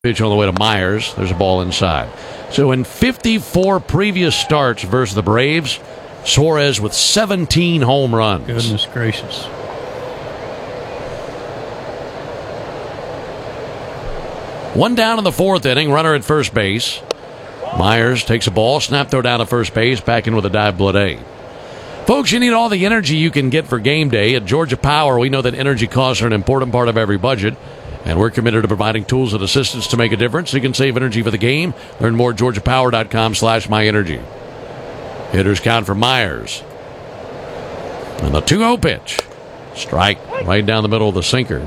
Pitch on the way to Myers. There's a ball inside. So in 54 previous starts versus the Braves, Suarez with 17 home runs. Goodness gracious. One down in the fourth inning, runner at first base. Myers takes a ball, snap throw down to first base, back in with a dive, Blade. Folks, you need all the energy you can get for game day. At Georgia Power, we know that energy costs are an important part of every budget, and we're committed to providing tools and assistance to make a difference. You can save energy for the game. Learn more at georgiapower.com/myenergy. Hitters count for Myers. And the 2-0 pitch. Strike right down the middle of the sinker.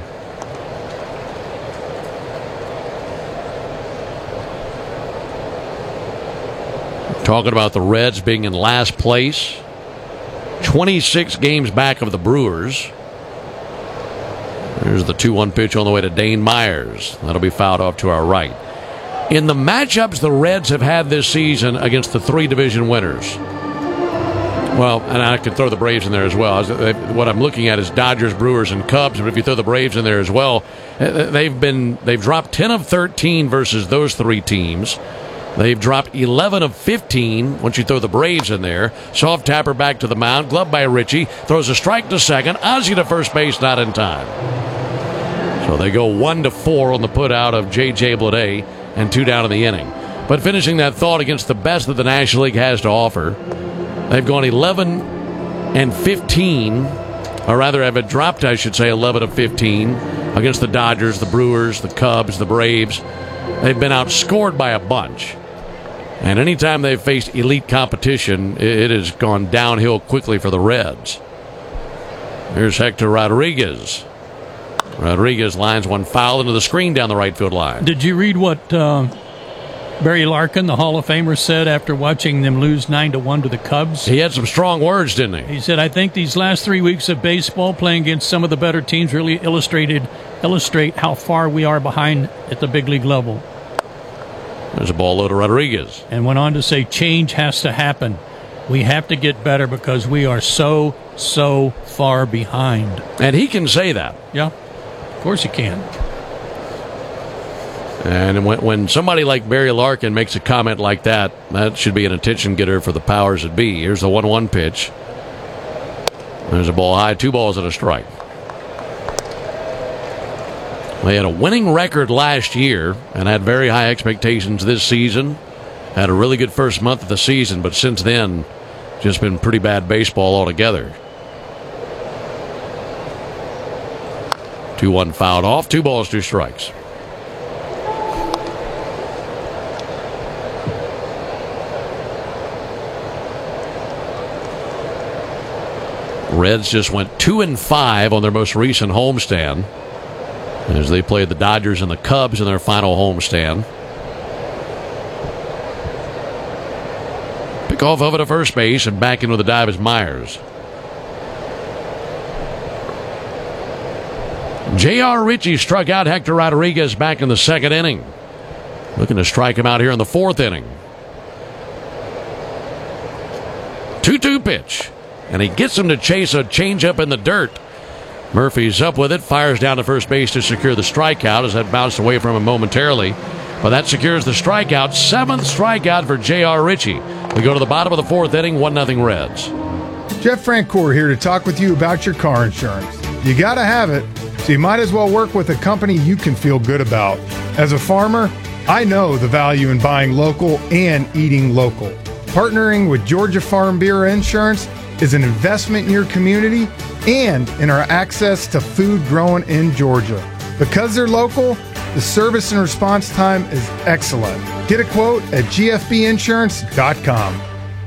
Talking about the Reds being in last place. 26 games back of the Brewers. There's the 2-1 pitch on the way to Dane Myers. That'll be fouled off to our right. In the matchups the Reds have had this season against the three division winners. Well, and I could throw the Braves in there as well. What I'm looking at is Dodgers, Brewers, and Cubs. But if you throw the Braves in there as well, they've dropped 10 of 13 versus those three teams. They've dropped 11 of 15 once you throw the Braves in there. Soft tapper back to the mound. Glove by Ritchie. Throws a strike to second. Ozzie to first base, not in time. So they go 1-4 on the put out of J.J. Bleday and 2 down in the inning. But finishing that thought against the best that the National League has to offer, they've gone 11 and 15, or rather have dropped, I should say, 11 of 15 against the Dodgers, the Brewers, the Cubs, the Braves. They've been outscored by a bunch. And anytime they've faced elite competition, it has gone downhill quickly for the Reds. Here's Hector Rodriguez. Rodriguez lines one foul into the screen down the right field line. Did you read what Barry Larkin, the Hall of Famer, said after watching them lose 9-1 to the Cubs? He had some strong words, didn't he? He said, I think these last 3 weeks of baseball playing against some of the better teams really illustrate how far we are behind at the big league level. There's a ball low to Rodriguez. And went on to say, change has to happen. We have to get better because we are so far behind. And he can say that. Yeah, of course he can. And when somebody like Barry Larkin makes a comment like that, that should be an attention getter for the powers that be. Here's the 1-1 pitch. There's a ball high, 2 balls and a strike. They had a winning record last year and had very high expectations this season. Had a really good first month of the season, but since then, just been pretty bad baseball altogether. 2-1 fouled off, 2 balls, 2 strikes. Reds just went 2-5 on their most recent homestand as they played the Dodgers and the Cubs in their final homestand. Pick off of it at first base, and back in with a dive is Myers. J.R. Ritchie struck out Hector Rodriguez back in the second inning. Looking to strike him out here in the fourth inning. 2-2 pitch. And he gets him to chase a changeup in the dirt. Murphy's up with it, fires down to first base to secure the strikeout as that bounced away from him momentarily. But that secures the strikeout. 7th strikeout for J.R. Ritchie. We go to the bottom of the fourth inning, 1-0 Reds. Jeff Francoeur here to talk with you about your car insurance. You got to have it, so you might as well work with a company you can feel good about. As a farmer, I know the value in buying local and eating local. Partnering with Georgia Farm Bureau Insurance is an investment in your community and in our access to food grown in Georgia. Because they're local, the service and response time is excellent. Get a quote at gfbinsurance.com.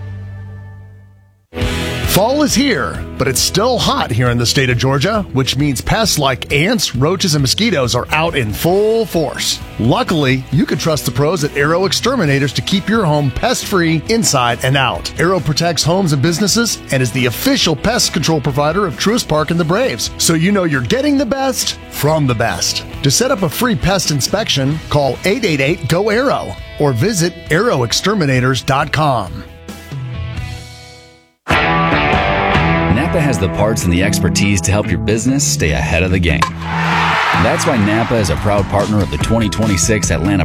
Fall is here, but it's still hot here in the state of Georgia, which means pests like ants, roaches, and mosquitoes are out in full force. Luckily, you can trust the pros at Arrow Exterminators to keep your home pest-free inside and out. Arrow protects homes and businesses and is the official pest control provider of Truist Park and the Braves, so you know you're getting the best from the best. To set up a free pest inspection, call 888-GO-ARROW or visit arrowexterminators.com. Napa has the parts and the expertise to help your business stay ahead of the game. That's why Napa is a proud partner of the 2026 Atlanta